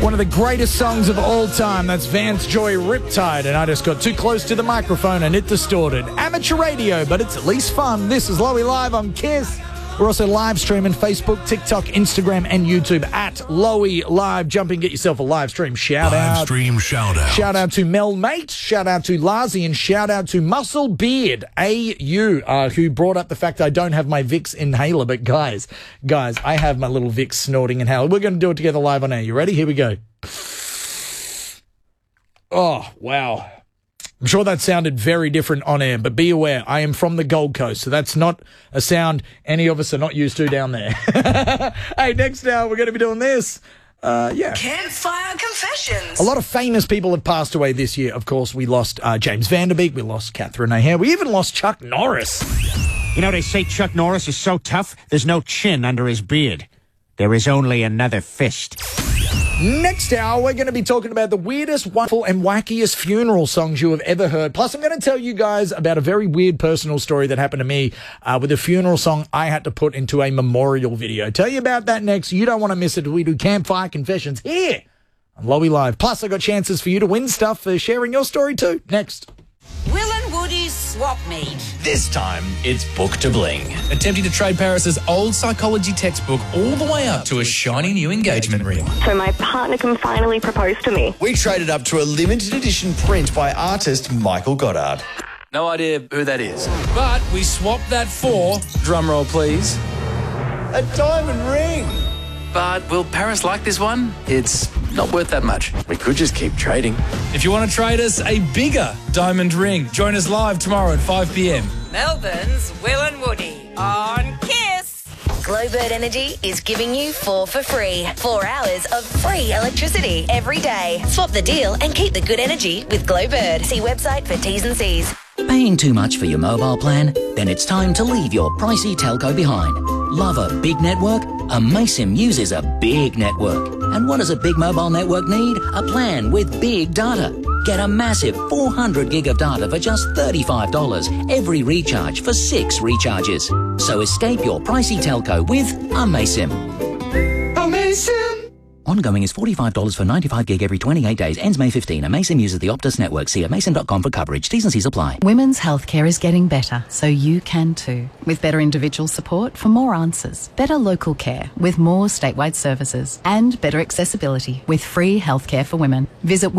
One of the greatest songs of all time. That's Vance Joy, Riptide. And I just got too close to the microphone and it distorted. Amateur radio, but it's at least fun. This is Lowy Live on KISS. We're also live streaming Facebook, TikTok, Instagram, and YouTube at Lowy Live. Jump in, get yourself a live stream shout out. Live stream shout out. Shout out to Mel Mate. Shout out to Lazi. And shout out to Muscle Beard AU, who brought up the fact I don't have my Vicks inhaler. But guys, I have my little Vicks snorting inhaler. We're going to do it together live on air. You ready? Here we go. Oh, wow. I'm sure that sounded very different on air, but be aware, I am from the Gold Coast, so that's not a sound any of us are not used to down there. Hey, next hour, we're going to be doing this. Campfire Confessions. A lot of famous people have passed away this year. Of course, we lost James Van Der Beek, we lost Catherine O'Hare, we even lost Chuck Norris. You know, they say Chuck Norris is so tough, there's no chin under his beard. There is only another fist. Next hour, we're going to be talking about the weirdest, wonderful, and wackiest funeral songs you have ever heard. Plus, I'm going to tell you guys about a very weird personal story that happened to me with a funeral song I had to put into a memorial video. Tell you about that next. You don't want to miss it. We do Campfire Confessions here on Lowy Live. Plus, I got chances for you to win stuff for sharing your story too. Next. Will and Woody's Swap Meet. This time, it's Book to Bling. Attempting to trade Paris's old psychology textbook all the way up to a shiny new engagement ring. So my partner can finally propose to me. We traded up to a limited edition print by artist Michael Goddard. No idea who that is. But we swapped that for, drumroll please, A diamond ring! But will Paris like this one? It's not worth that much. We could just keep trading. if you want to trade us a bigger diamond ring. Join us live tomorrow at 5 p.m. Melbourne's Will and Woody on KISS. Glowbird Energy is giving you 4 for free. 4 hours of free electricity every day. Swap the deal and keep the good energy with Glowbird. See website for T's and C's. Paying too much for your mobile plan? Then it's time to leave your pricey telco behind. Love a big network? Amaysim uses a big network. And what does a big mobile network need? A plan with big data. Get a massive 400 gig of data for just $35 every recharge for 6 recharges. So escape your pricey telco with Amaysim. Amaysim! Ongoing is $45 for 95 gig every 28 days. Ends May 15. Amaysim uses the Optus network. See amaysim.com for coverage. T's and C's apply. Women's healthcare is getting better, so you can too. With better individual support for more answers, better local care with more statewide services, and better accessibility with free healthcare for women. Visit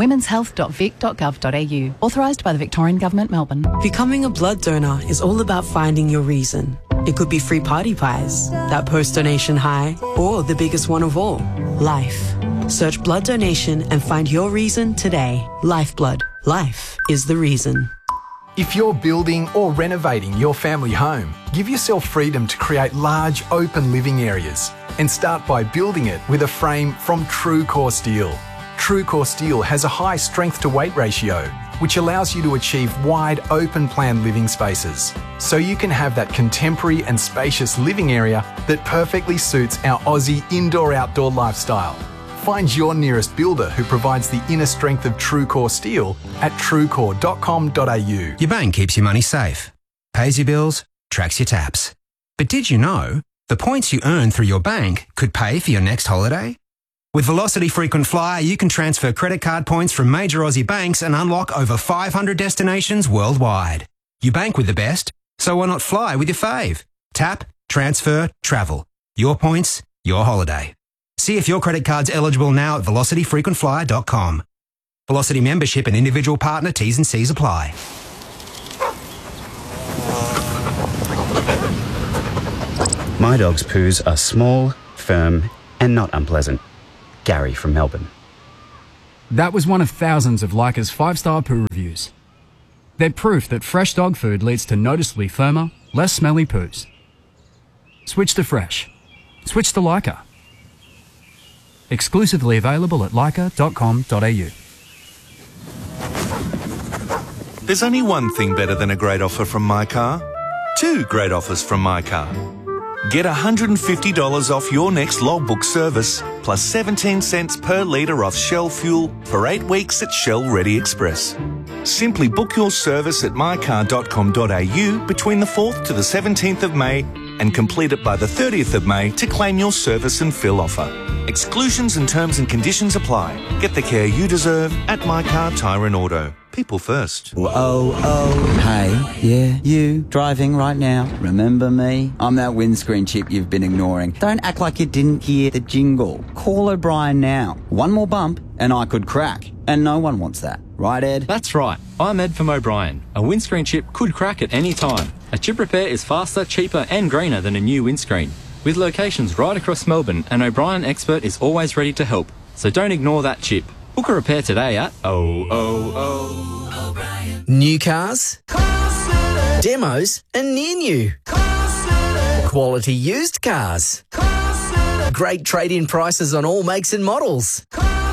womenshealth.vic.gov.au. Authorised by the Victorian Government, Melbourne. Becoming a blood donor is all about finding your reason. It could be free party pies, that post-donation high, or the biggest one of all, life. Search blood donation and find your reason today. Lifeblood. Life is the reason. If you're building or renovating your family home, give yourself freedom to create large, open living areas and start by building it with a frame from TrueCore Steel. TrueCore Steel has a high strength-to-weight ratio, which allows you to achieve wide, open-plan living spaces, so you can have that contemporary and spacious living area that perfectly suits our Aussie indoor-outdoor lifestyle. Find your nearest builder who provides the inner strength of TrueCore Steel at truecore.com.au. Your bank keeps your money safe, pays your bills, tracks your taps. But did you know the points you earn through your bank could pay for your next holiday? With Velocity Frequent Flyer, you can transfer credit card points from major Aussie banks and unlock over 500 destinations worldwide. You bank with the best, so why not fly with your fave? Tap, transfer, travel. Your points, your holiday. See if your credit card's eligible now at velocityfrequentflyer.com. Velocity membership and individual partner T's and C's apply. My dog's poos are small, firm, and not unpleasant. Gary from Melbourne. That was one of thousands of Leica's 5-star poo reviews. They're proof that fresh dog food leads to noticeably firmer, less smelly poos. Switch to fresh. Switch to Leica. Exclusively available at leica.com.au. There's only one thing better than a great offer from My Car. 2 great offers from My Car. Get $150 off your next logbook service, plus 17 cents per litre off Shell fuel for 8 weeks at Shell Ready Express. Simply book your service at mycar.com.au between the 4th to the 17th of May and complete it by the 30th of May to claim your service and fill offer. Exclusions and terms and conditions apply. Get the care you deserve at My Car Tyre and Auto. People first. Hey, yeah, you, driving right now. Remember me? I'm that windscreen chip you've been ignoring. Don't act like you didn't hear the jingle. Call O'Brien now. One more bump and I could crack. And no one wants that. Right, Ed? That's right. I'm Ed from O'Brien. A windscreen chip could crack at any time. A chip repair is faster, cheaper and greener than a new windscreen. With locations right across Melbourne, an O'Brien expert is always ready to help. So don't ignore that chip. Book a repair today at O'Brien. New cars, demos and near new. Quality used cars. Great trade-in prices on all makes and models.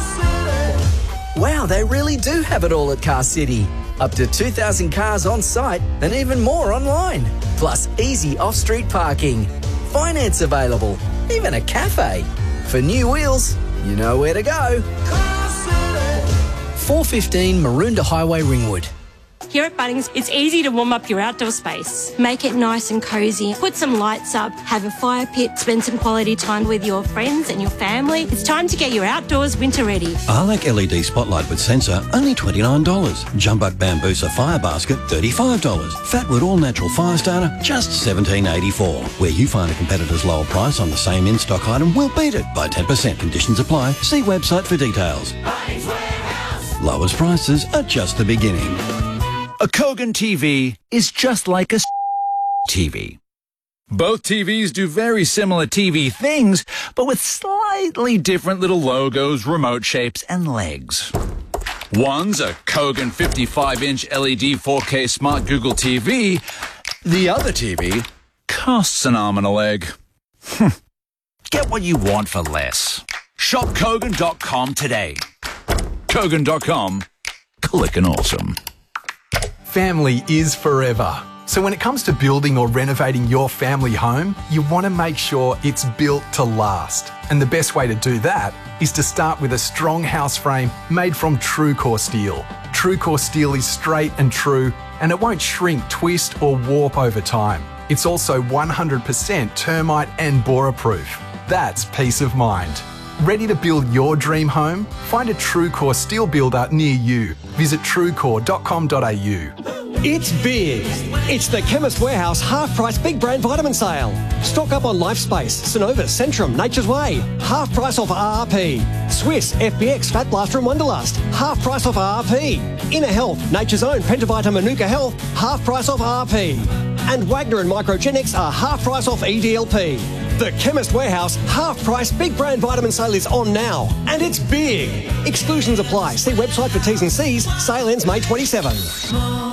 Wow, they really do have it all at Car City. Up to 2,000 cars on site and even more online. Plus easy off-street parking. Finance available. Even a cafe. For new wheels, you know where to go. 415 Maroondah Highway, Ringwood. Here at Bunnings, it's easy to warm up your outdoor space. Make it nice and cosy. Put some lights up, have a fire pit, spend some quality time with your friends and your family. It's time to get your outdoors winter ready. Arlec LED spotlight with sensor, only $29. Jumbuck Bambusa fire basket, $35. Fatwood all natural fire starter, just $17.84. Where you find a competitor's lower price on the same in-stock item, we'll beat it by 10%. Conditions apply. See website for details. Lowest prices are just the beginning. A Kogan TV is just like a TV. Both TVs do very similar TV things, but with slightly different little logos, remote shapes, and legs. One's a Kogan 55-inch LED 4K Smart Google TV. The other TV costs an arm and a leg. Get what you want for less. Shop Kogan.com today. Kogan.com. Click and awesome. Family is forever. So when it comes to building or renovating your family home, you want to make sure it's built to last. And the best way to do that is to start with a strong house frame made from TrueCore steel. TrueCore steel is straight and true, and it won't shrink, twist or warp over time. It's also 100% termite and borer proof. That's peace of mind. Ready to build your dream home? Find a TrueCore steel builder near you. Visit truecore.com.au. It's big. It's the Chemist Warehouse half-price big brand vitamin sale. Stock up on LifeSpace, Synovus, Centrum, Nature's Way. Half price off RRP. Swiss, FBX, Fat Blaster and Wonderlust. Half price off RRP. Inner Health, Nature's Own, Pentavita, Manuka Health. Half price off RRP. And Wagner and Microgenics are half price off EDLP. The Chemist Warehouse half-price big brand vitamin sale is on now. And it's big. Exclusions apply. See website for T's and C's. Sale ends May 27.